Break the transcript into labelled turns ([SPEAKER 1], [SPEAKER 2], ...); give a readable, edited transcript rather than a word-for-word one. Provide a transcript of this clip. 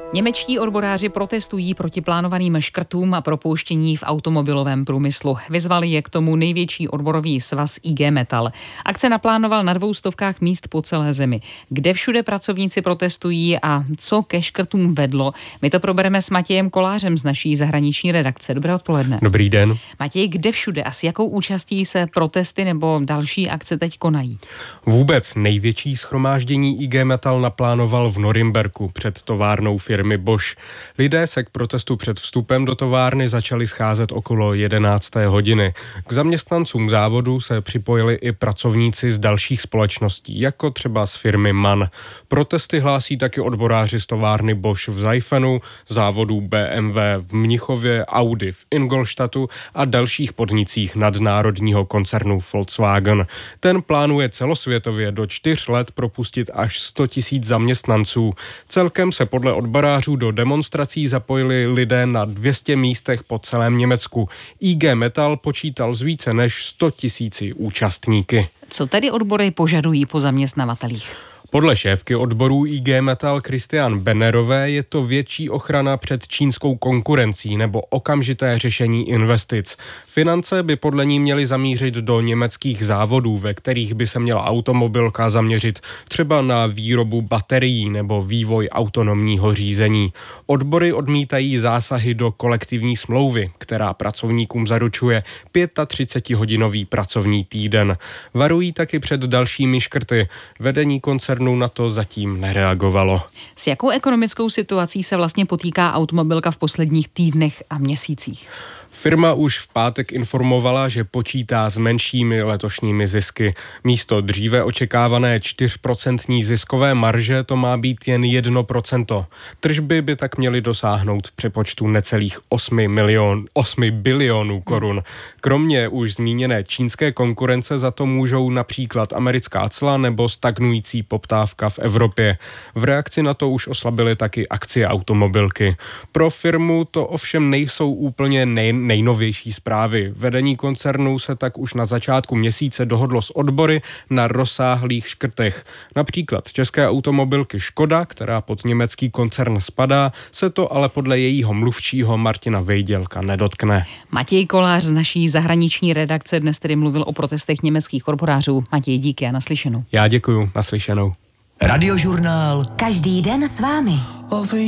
[SPEAKER 1] Němečtí odboráři protestují proti plánovaným škrtům a propouštění v automobilovém průmyslu. Vyzvali je k tomu největší odborový svaz IG Metall. Akce naplánoval na 200 míst po celé zemi. Kde všude pracovníci protestují a co ke škrtům vedlo? My to probereme s Matějem Kolářem z naší zahraniční redakce. Dobré odpoledne.
[SPEAKER 2] Dobrý den.
[SPEAKER 1] Matěj, kde všude a s jakou účastí se protesty nebo další akce teď konají?
[SPEAKER 2] Vůbec největší shromáždění IG Metall naplánoval v Norimberku před továrnou firmy Bosch. Lidé se k protestu před vstupem do továrny začali scházet okolo 11. hodiny. K zaměstnancům závodu se připojili i pracovníci z dalších společností, jako třeba z firmy MAN. Protesty hlásí taky odboráři z továrny Bosch v Seifenu, závodů BMW v Mnichově, Audi v Ingolstadtu a dalších podnicích nadnárodního koncernu Volkswagen. Ten plánuje celosvětově do 4 let propustit až 100 000 zaměstnanců. Celkem se podle odborářů do demonstrací zapojili lidé na 200 místech po celém Německu. IG Metall počítal s více než 100 000 účastníky.
[SPEAKER 1] Co tedy odbory požadují po zaměstnavatelích?
[SPEAKER 2] Podle šéfky odborů IG Metall Christian Bennerové je to větší ochrana před čínskou konkurencí nebo okamžité řešení investic. Finance by podle ní měly zamířit do německých závodů, ve kterých by se měla automobilka zaměřit třeba na výrobu baterií nebo vývoj autonomního řízení. Odbory odmítají zásahy do kolektivní smlouvy, která pracovníkům zaručuje 35hodinový pracovní týden. Varují taky před dalšími škrty. Vedení koncernu na to zatím nereagovalo.
[SPEAKER 1] S jakou ekonomickou situací se vlastně potýká automobilka v posledních týdnech a měsících?
[SPEAKER 2] Firma už v pátek informovala, že počítá s menšími letošními zisky. Místo dříve očekávané 4% ziskové marže to má být jen 1%. Tržby by tak měly dosáhnout v přepočtu necelých 8 bilionů korun. Kromě už zmíněné čínské konkurence za to můžou například americká cla nebo stagnující poptávka v Evropě. V reakci na to už oslabily taky akcie automobilky. Pro firmu to ovšem nejsou úplně nejnovější zprávy. Vedení koncernu se tak už na začátku měsíce dohodlo s odbory na rozsáhlých škrtech. Například české automobilky Škoda, která pod německý koncern spadá, se to ale podle jejího mluvčího Martina Vejdělka nedotkne.
[SPEAKER 1] Matěj Kolář z naší zahraniční redakce dnes tedy mluvil o protestech německých odborářů. Matěj, díky a naslyšenou.
[SPEAKER 2] Já děkuju, naslyšenou.
[SPEAKER 3] Radiožurnál.
[SPEAKER 4] Každý den s vámi.